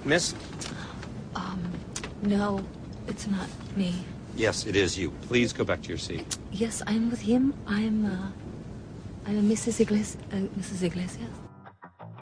Miss? No, it's not me. Yes, it is you. Please go back to your seat. Yes, I'm with him. I'm Mrs. Iglesias.